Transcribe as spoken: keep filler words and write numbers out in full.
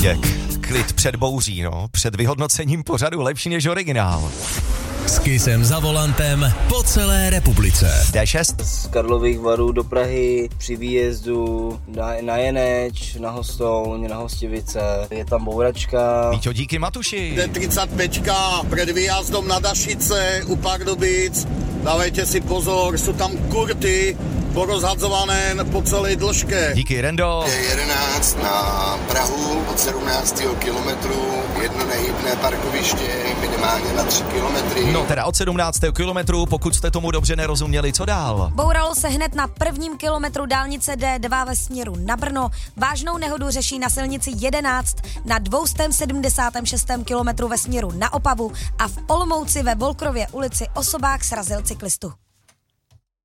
Vídek. Klid před bouří, no. Před vyhodnocením pořadu lepší než originál. S Kissem za volantem po celé republice. dé šest. Z Karlových Varů do Prahy při výjezdu na, na Jeneč, na Hostouň, na Hostivice. Je tam bouračka. Víťo, díky Matuši. D třicet pět před výjazdom na Dašice u Pardubic. Dávejte si pozor, jsou tam kurty porozhadzované po celé dĺžke. Díky Rendo. D jedenáct na Prahu od sedmnáctého kilometru, jedno nehybné parkoviště minimálně na tři kilometry. No teda od sedmnáctého kilometru, pokud jste tomu dobře nerozuměli, co dál? Bouralo se hned na prvním kilometru dálnice D dva ve směru na Brno. Vážnou nehodu řeší na silnici jedenáct na dvě stě sedmdesát šest kilometru ve směru na Opavu a v Olomouci ve Volkrově ulici osobák srazil cyklistu.